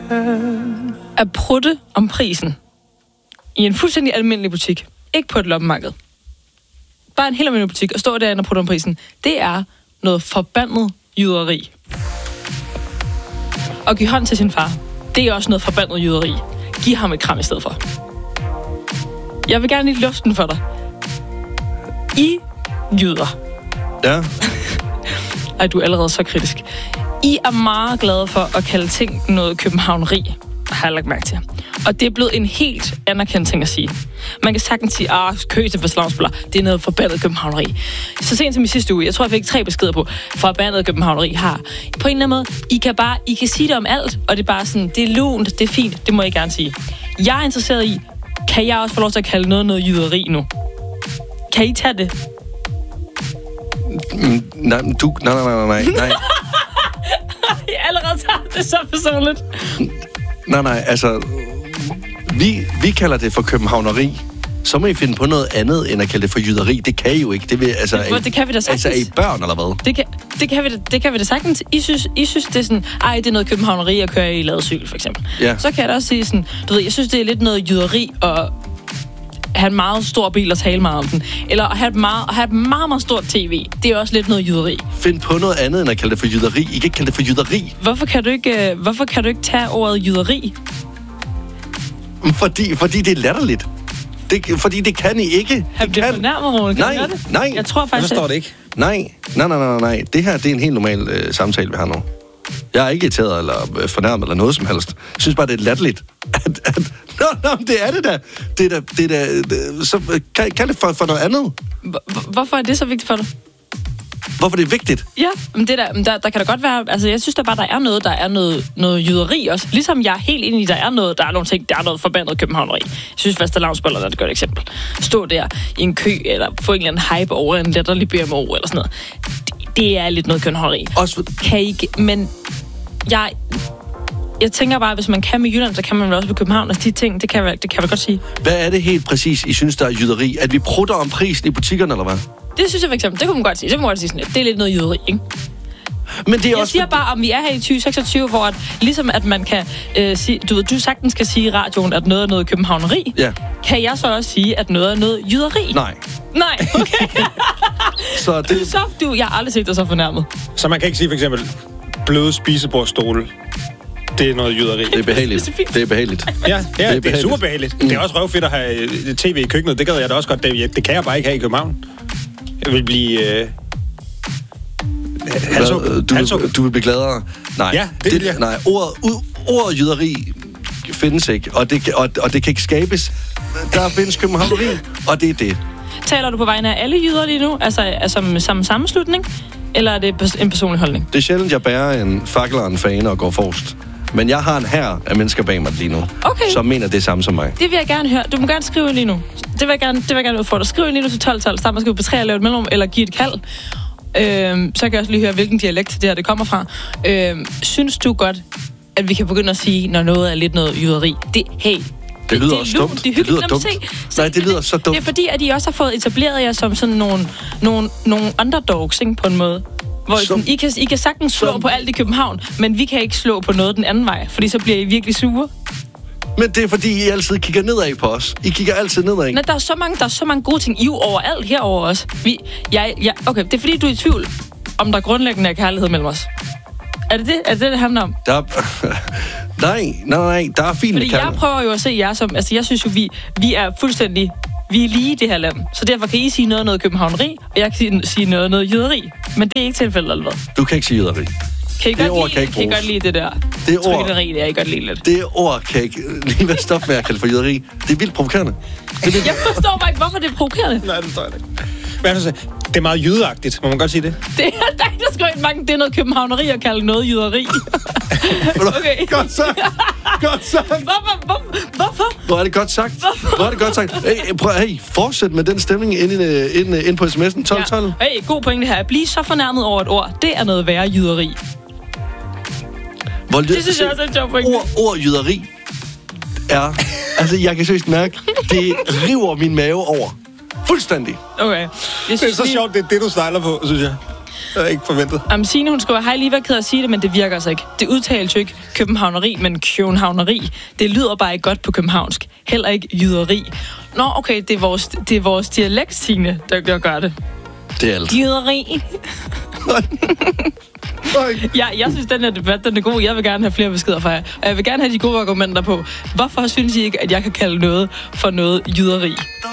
At prutte om prisen i en fuldstændig almindelig butik, ikke på et loppemarked, bare en helt almindelig butik, og stå derinde og prutte om prisen, det er noget forbandet jyderi. Og give hånd til sin far, det er også noget forbandet jyderi. Giv ham et kram i stedet for. Jeg vil gerne i luften for dig. I jyder. Ja. Ej, du er allerede så kritisk. I er meget glade for at kalde ting noget københavneri, har jeg lagt mærke til. Og det er blevet en helt anerkendt ting at sige. Man kan sagtens sige, kø til fastelavnsboller, det er noget forbandet københavneri. Så sent som i sidste uge, jeg tror, jeg fik 3 beskeder på, forbandet københavneri har. På en eller anden måde, I kan sige det om alt, og det er bare sådan, det er lunt, det er fint, det må jeg gerne sige. Jeg er interesseret i, kan jeg også få lov til at kalde noget jyderi nu? Kan I tage det? Nej. Jeg allerede tager det så personligt. Nej, altså... Vi kalder det for københavneri. Så må I finde på noget andet, end at kalde det for jyderi. Det kan I jo ikke. Det kan vi da sagtens. Altså, er I børn, eller hvad? Det kan vi da sagtens. I synes det er sådan, det er noget københavneri at køre i ladecykel, for eksempel. Ja. Så kan jeg da også sige sådan, du ved, jeg synes, det er lidt noget jyderi at have en meget stor bil og tale meget om den. Eller at have et meget, meget stort tv. Det er også lidt noget jyderi. Find på noget andet, end at kalde det for jyderi. I kan ikke kalde det for jyderi. Hvorfor kan du ikke tage ordet jyderi? Fordi det er latterligt. Fordi det kan I ikke. Har du fornærmet, Rune? Nej. Jeg tror faktisk... Jeg forstår det ikke. Nej. Det her, det er en helt normal samtale, vi har nu. Jeg er ikke irriteret eller fornærmet eller noget som helst. Jeg synes bare, det er latterligt. Det er det da. Det er da. Så kan det for noget andet. Hvorfor er det så vigtigt for dig? Hvorfor det er vigtigt? Ja, men der kan da godt være... Altså, jeg synes da bare, der er noget jyderi også. Ligesom jeg er helt enig i, der er nogle ting, der er noget forbandet københavneri. Jeg synes, fastelavnsboller er et godt eksempel. Stå der i en kø, eller få en eller anden hype over en letterlig BMO, eller sådan noget. Det er lidt noget københavneri. Kan ikke... Men jeg tænker bare, at hvis man kan med Jylland, så kan man vel også med København. Altså, de ting, det kan jeg godt sige. Hvad er det helt præcis, I synes, der er jyderi? At vi prutter om prisen i butikkerne, eller hvad? Det synes jeg for eksempel. Det kunne man godt sige. Så kan man godt sige sådan lidt. Det er lidt noget jyderi, ikke? Men det er jeg siger bare, om vi er her i 2026, hvor ligesom at man kan sige... Du sagtens kan sige i radioen, at noget er noget københavneri. Ja. Kan jeg så også sige, at noget er noget jyderi? Nej, okay. Så det... Jeg har aldrig set dig så fornærmet. Så man kan ikke sige for eksempel, bløde spisebordstole. Det er noget jyderi. Det er behageligt. Det er behageligt. Ja, det er super behageligt. Det er også røvfedt at have tv i køkkenet. Det gad jeg da også godt. Det kan jeg bare ikke have i København. Jeg vil blive... Du vil blive gladere? Nej. Ja, det vil jeg. Nej, ordet jyderi findes ikke, og det kan ikke skabes. Der findes københavneri, og det er det. Taler du på vegne af alle jyder lige nu? Altså som sammenslutning? Eller er det en personlig holdning? Det er sjældent, jeg bærer en fakkel og en fane og går forrest. Men jeg har en hær af mennesker bag mig lige nu, som mener det samme som mig. Det vil jeg gerne høre. Du må gerne skrive lige nu. Det vil jeg gerne udfordre. Skriv lige nu til 1212. Start med at skrive på 3 og lave et mellemrum, eller give et kald. Så kan jeg også lige høre, hvilken dialekt det her det kommer fra. Synes du godt, at vi kan begynde at sige, når noget er lidt noget jyderi? Det lyder også dumt. Det lyder dumt. Nej, det lyder så dumt. Det er fordi, at I også har fået etableret jer som sådan nogle underdogs, ikke, på en måde. Hvor I kan sagtens slå på alt i København, men vi kan ikke slå på noget den anden vej, fordi så bliver I virkelig sure. Men det er fordi, I altid kigger nedad på os. I kigger altid nedad. Nej, der er så mange gode ting. I jo overalt herover også. Okay, det er fordi, du er i tvivl, om der grundlæggende er kærlighed mellem os. Er det det handler om? Nej, der er fint. Fordi jeg prøver jo at se jer som... Altså, jeg synes jo, vi er fuldstændig... Vi er lige i det her land. Så derfor kan I sige noget københavneri, og jeg kan sige noget jyderi. Men det er ikke tilfældet, eller hvad? Du kan ikke sige jyderi. Kan I godt lide det der? Det ord... Trykkeri, det er I godt lide lidt. Det ord kan ikke lige være stoppe med at kalde for jyderi. Det er vildt provokerende. Jeg forstår bare ikke, hvorfor det er provokerende. Nej, det forstår jeg ikke. Men det er meget jydeagtigt, må man godt sige det? Det er der skriver mange, det er noget københavneri at kalde noget jyderi. Okay. Godt sagt. Hvorfor? Hvor er det godt sagt. Hey, fortsæt med den stemning ind på sms'en 1212. Ja. Hey, god pointe her. At blive så fornærmet over et ord, det er noget værre jyderi. Det synes jeg også er en sjov pointe. Ord jyderi er... Altså, jeg kan seriøst mærke, det river min mave over. Fuldstændig. Okay. Det er så sjovt, det er det, du stejler på, synes jeg. Det er ikke forventet. Signe, hun skriver, hej, lige været ked at sige det, men det virker altså ikke. Det udtales jo ikke københavneri, men københavneri. Det lyder bare ikke godt på københavnsk. Heller ikke jyderi. Nå, okay, det er vores dialekt, Signe, der gør det. Det er alt. Jyderi. Jeg synes, den her debat, den er god. Jeg vil gerne have flere beskeder fra jer. Og jeg vil gerne have de gode argumenter på, hvorfor synes I ikke, at jeg kan kalde noget for noget jyderi?